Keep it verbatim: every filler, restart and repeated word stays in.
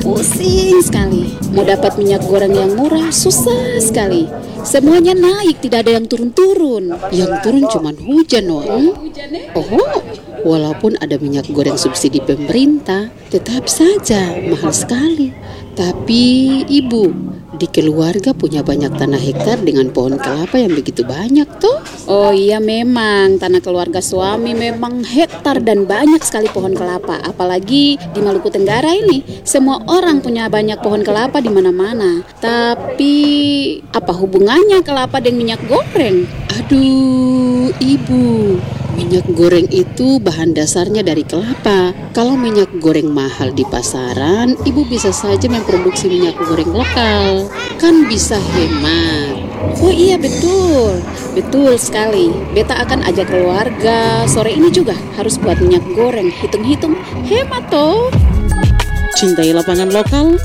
Pusing sekali. Mau dapat minyak goreng yang murah susah sekali. Semuanya naik, tidak ada yang turun-turun. Yang turun cuma hujan, Wang. Oh, walaupun ada minyak goreng subsidi pemerintah, tetap saja mahal sekali. Tapi Ibu, di keluarga punya banyak tanah hektar dengan pohon kelapa yang begitu banyak toh? Oh iya, memang tanah keluarga suami memang hektar dan banyak sekali pohon kelapa. Apalagi di Maluku Tenggara ini, semua orang punya banyak pohon kelapa di mana-mana. Tapi apa hubungannya kelapa dengan minyak goreng? Aduh, Ibu, minyak goreng itu bahan dasarnya dari kelapa. Kalau minyak goreng mahal di pasaran, Ibu bisa saja memproduksi minyak goreng lokal. Kan bisa hemat. Oh iya, betul. Betul sekali. Beta akan ajak keluarga sore ini juga harus buat minyak goreng. Hitung-hitung hemat toh. Cintai lapangan lokal,